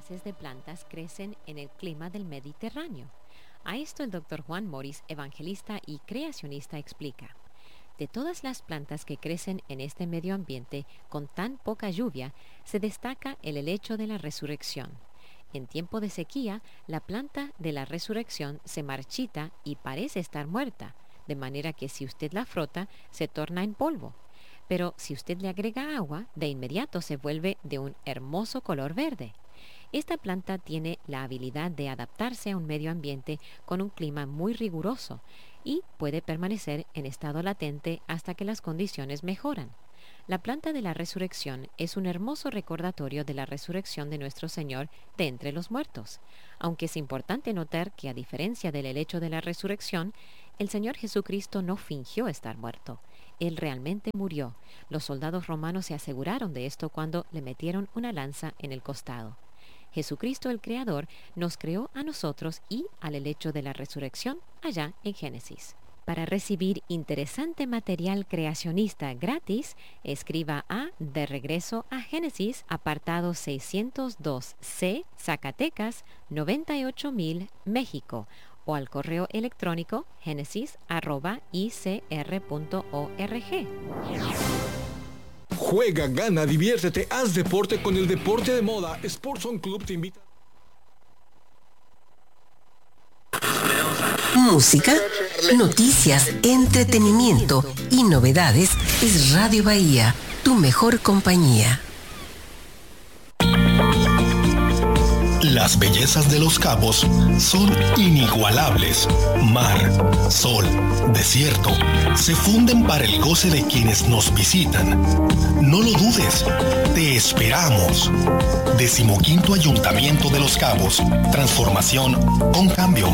clases de plantas crecen en el clima del Mediterráneo? A esto el Dr. Juan Morris, evangelista y creacionista, explica. De todas las plantas que crecen en este medio ambiente con tan poca lluvia, se destaca el helecho de la resurrección. En tiempo de sequía, la planta de la resurrección se marchita y parece estar muerta, de manera que si usted la frota, se torna en polvo. Pero si usted le agrega agua, de inmediato se vuelve de un hermoso color verde. Esta planta tiene la habilidad de adaptarse a un medio ambiente con un clima muy riguroso y puede permanecer en estado latente hasta que las condiciones mejoran. La planta de la resurrección es un hermoso recordatorio de la resurrección de nuestro Señor de entre los muertos, aunque es importante notar que a diferencia del helecho de la resurrección, el Señor Jesucristo no fingió estar muerto. Él realmente murió. Los soldados romanos se aseguraron de esto cuando le metieron una lanza en el costado. Jesucristo el Creador nos creó a nosotros y al helecho de la resurrección allá en Génesis. Para recibir interesante material creacionista gratis, escriba a De Regreso a Génesis, apartado 602C, Zacatecas, 98000, México, o al correo electrónico genesis@icr.org. Juega, gana, diviértete, haz deporte con el deporte de moda. Sports On Club te invita. Música, noticias, entretenimiento y novedades es Radio Bahía, tu mejor compañía. Las bellezas de Los Cabos son inigualables. Mar, sol, desierto, se funden para el goce de quienes nos visitan. No lo dudes, te esperamos. 15º Ayuntamiento de Los Cabos. Transformación con cambio.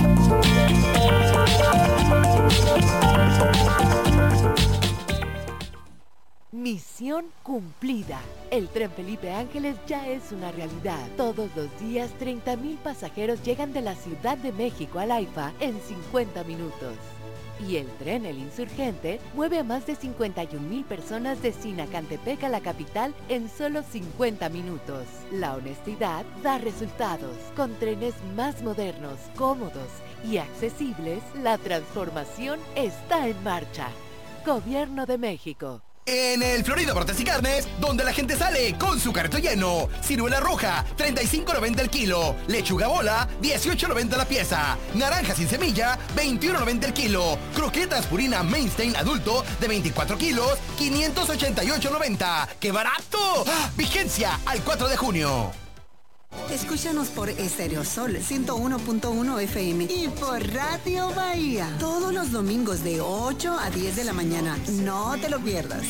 Misión cumplida. El tren Felipe Ángeles ya es una realidad. Todos los días 30,000 pasajeros llegan de la Ciudad de México al AIFA en 50 minutos. Y el tren El Insurgente mueve a más de 51,000 personas de Sinacantepec a la capital en solo 50 minutos. La honestidad da resultados. Con trenes más modernos, cómodos y accesibles, la transformación está en marcha. Gobierno de México. En el Florida Bartas y Carnes, donde la gente sale con su carrito lleno. Ciruela roja, 35.90 el kilo. Lechuga bola, 18.90 la pieza. Naranja sin semilla, 21.90 el kilo. Croquetas Purina Mainstein adulto de 24 kilos, 588.90. ¡Qué barato! ¡Ah! Vigencia al 4 de junio. Escúchanos por Estéreo Sol 101.1 FM y por Radio Bahía todos los domingos de 8 a 10 de la mañana. No te lo pierdas.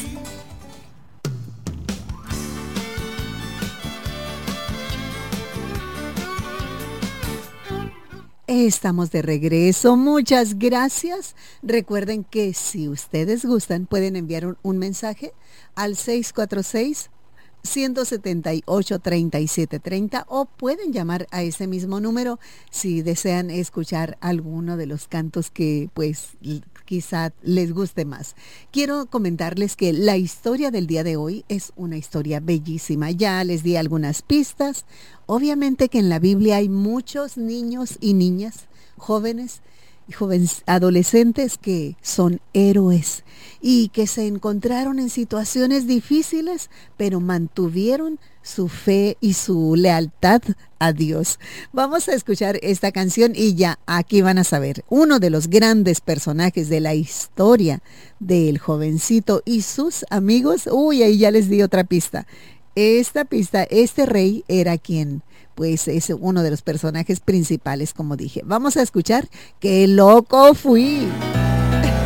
Estamos de regreso, muchas gracias. Recuerden que si ustedes gustan pueden enviar un mensaje al 646-178-3730 o pueden llamar a ese mismo número si desean escuchar alguno de los cantos que pues quizá les guste más. Quiero comentarles que la historia del día de hoy es una historia bellísima. Ya les di algunas pistas. Obviamente que en la Biblia hay muchos niños y niñas, jóvenes y adolescentes que son héroes y que se encontraron en situaciones difíciles, pero mantuvieron su fe y su lealtad a Dios. Vamos a escuchar esta canción y ya aquí van a saber uno de los grandes personajes de la historia del jovencito y sus amigos. Uy, ahí ya les di otra pista. Esta pista, este rey era quien pues es uno de los personajes principales, como dije. Vamos a escuchar Qué loco fui.